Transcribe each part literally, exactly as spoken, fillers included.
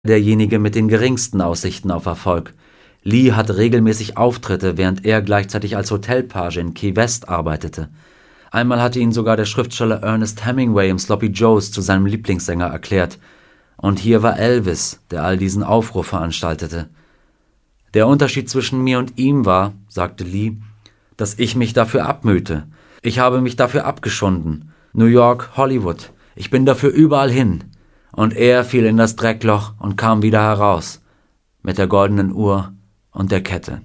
derjenige mit den geringsten Aussichten auf Erfolg. Lee hatte regelmäßig Auftritte, während er gleichzeitig als Hotelpage in Key West arbeitete. Einmal hatte ihn sogar der Schriftsteller Ernest Hemingway im Sloppy Joes zu seinem Lieblingssänger erklärt. Und hier war Elvis, der all diesen Aufruhr veranstaltete. Der Unterschied zwischen mir und ihm war, sagte Lee, dass ich mich dafür abmühte. Ich habe mich dafür abgeschunden. New York, Hollywood. Ich bin dafür überall hin. Und er fiel in das Dreckloch und kam wieder heraus. Mit der goldenen Uhr und der Kette.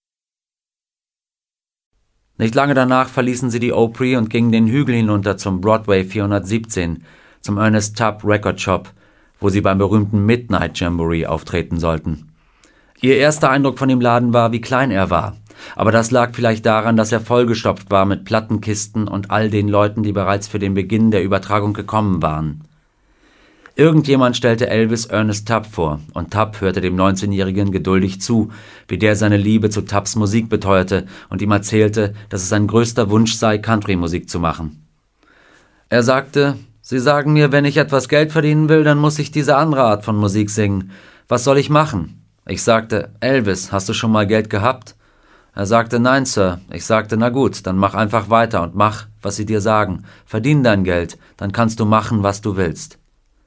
Nicht lange danach verließen sie die Opry und gingen den Hügel hinunter zum Broadway vierhundertsiebzehn, zum Ernest Tubb Record Shop, wo sie beim berühmten Midnight Jamboree auftreten sollten. Ihr erster Eindruck von dem Laden war, wie klein er war. Aber das lag vielleicht daran, dass er vollgestopft war mit Plattenkisten und all den Leuten, die bereits für den Beginn der Übertragung gekommen waren. Irgendjemand stellte Elvis Ernest Tubb vor, und Tubb hörte dem neunzehnjährigen geduldig zu, wie der seine Liebe zu Tubbs Musik beteuerte und ihm erzählte, dass es sein größter Wunsch sei, Country-Musik zu machen. Er sagte, »Sie sagen mir, wenn ich etwas Geld verdienen will, dann muss ich diese andere Art von Musik singen. Was soll ich machen?« Ich sagte, »Elvis, hast du schon mal Geld gehabt?« Er sagte, »Nein, Sir.« Ich sagte, »Na gut, dann mach einfach weiter und mach, was sie dir sagen. Verdien dein Geld, dann kannst du machen, was du willst.«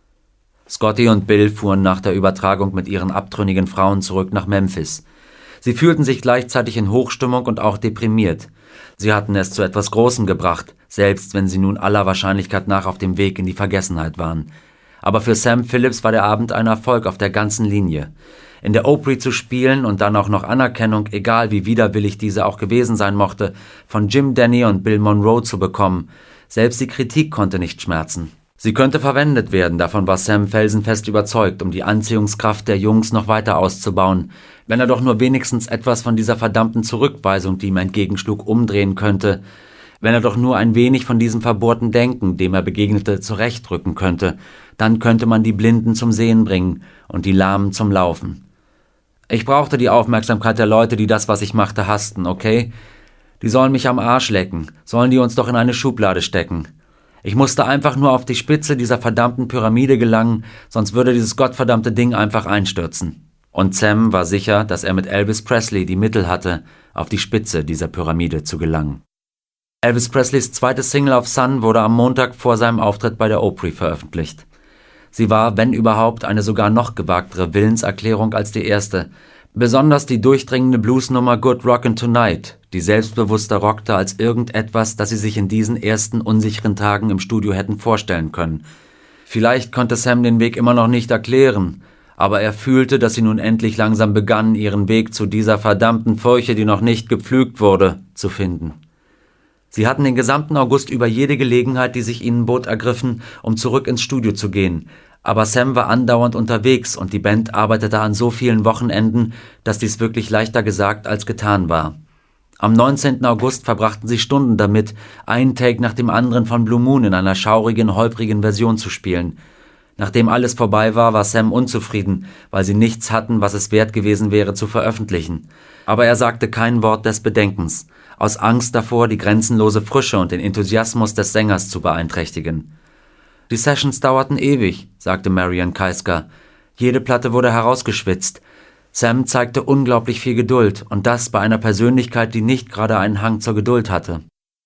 Scotty und Bill fuhren nach der Übertragung mit ihren abtrünnigen Frauen zurück nach Memphis. Sie fühlten sich gleichzeitig in Hochstimmung und auch deprimiert. Sie hatten es zu etwas Großem gebracht, selbst wenn sie nun aller Wahrscheinlichkeit nach auf dem Weg in die Vergessenheit waren. Aber für Sam Phillips war der Abend ein Erfolg auf der ganzen Linie. In der Opry zu spielen und dann auch noch Anerkennung, egal wie widerwillig diese auch gewesen sein mochte, von Jim Denny und Bill Monroe zu bekommen, selbst die Kritik konnte nicht schmerzen. Sie könnte verwendet werden, davon war Sam felsenfest überzeugt, um die Anziehungskraft der Jungs noch weiter auszubauen, wenn er doch nur wenigstens etwas von dieser verdammten Zurückweisung, die ihm entgegenschlug, umdrehen könnte, wenn er doch nur ein wenig von diesem verbohrten Denken, dem er begegnete, zurechtrücken könnte, dann könnte man die Blinden zum Sehen bringen und die Lahmen zum Laufen. Ich brauchte die Aufmerksamkeit der Leute, die das, was ich machte, hassten, okay? Die sollen mich am Arsch lecken, sollen die uns doch in eine Schublade stecken. Ich musste einfach nur auf die Spitze dieser verdammten Pyramide gelangen, sonst würde dieses gottverdammte Ding einfach einstürzen. Und Sam war sicher, dass er mit Elvis Presley die Mittel hatte, auf die Spitze dieser Pyramide zu gelangen. Elvis Presleys zweite Single auf Sun wurde am Montag vor seinem Auftritt bei der Opry veröffentlicht. Sie war, wenn überhaupt, eine sogar noch gewagtere Willenserklärung als die erste. Besonders die durchdringende Bluesnummer Good Rockin' Tonight, die selbstbewusster rockte als irgendetwas, das sie sich in diesen ersten unsicheren Tagen im Studio hätten vorstellen können. Vielleicht konnte Sam den Weg immer noch nicht erklären, aber er fühlte, dass sie nun endlich langsam begann, ihren Weg zu dieser verdammten Furche, die noch nicht gepflügt wurde, zu finden. Sie hatten den gesamten August über jede Gelegenheit, die sich ihnen bot, ergriffen, um zurück ins Studio zu gehen. Aber Sam war andauernd unterwegs und die Band arbeitete an so vielen Wochenenden, dass dies wirklich leichter gesagt als getan war. Am neunzehnten August verbrachten sie Stunden damit, einen Take nach dem anderen von Blue Moon in einer schaurigen, holprigen Version zu spielen. Nachdem alles vorbei war, war Sam unzufrieden, weil sie nichts hatten, was es wert gewesen wäre zu veröffentlichen. Aber er sagte kein Wort des Bedenkens, aus Angst davor, die grenzenlose Frische und den Enthusiasmus des Sängers zu beeinträchtigen. »Die Sessions dauerten ewig«, sagte Marian Keisker. »Jede Platte wurde herausgeschwitzt. Sam zeigte unglaublich viel Geduld, und das bei einer Persönlichkeit, die nicht gerade einen Hang zur Geduld hatte.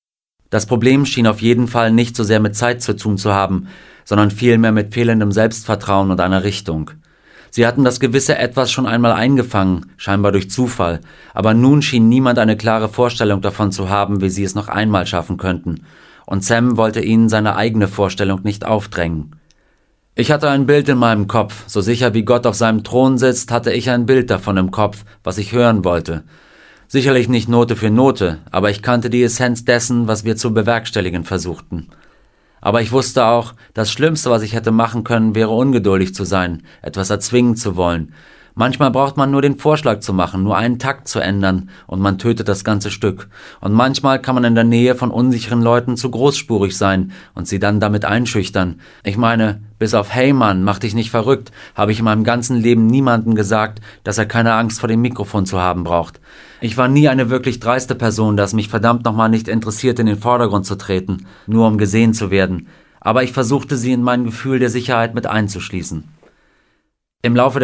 Das Problem schien auf jeden Fall nicht so sehr mit Zeit zu tun zu haben, sondern vielmehr mit fehlendem Selbstvertrauen und einer Richtung. Sie hatten das gewisse Etwas schon einmal eingefangen, scheinbar durch Zufall, aber nun schien niemand eine klare Vorstellung davon zu haben, wie sie es noch einmal schaffen könnten. Und Sam wollte ihnen seine eigene Vorstellung nicht aufdrängen. Ich hatte ein Bild in meinem Kopf, so sicher wie Gott auf seinem Thron sitzt, hatte ich ein Bild davon im Kopf, was ich hören wollte. Sicherlich nicht Note für Note, aber ich kannte die Essenz dessen, was wir zu bewerkstelligen versuchten. Aber ich wusste auch, das Schlimmste, was ich hätte machen können, wäre ungeduldig zu sein, etwas erzwingen zu wollen. Manchmal braucht man nur den Vorschlag zu machen, nur einen Takt zu ändern, und man tötet das ganze Stück. Und manchmal kann man in der Nähe von unsicheren Leuten zu großspurig sein und sie dann damit einschüchtern. Ich meine, bis auf »Hey Mann, mach dich nicht verrückt«, habe ich in meinem ganzen Leben niemandem gesagt, dass er keine Angst vor dem Mikrofon zu haben braucht. Ich war nie eine wirklich dreiste Person, dass mich verdammt nochmal nicht interessiert, in den Vordergrund zu treten, nur um gesehen zu werden. Aber ich versuchte sie in mein Gefühl der Sicherheit mit einzuschließen. Im Laufe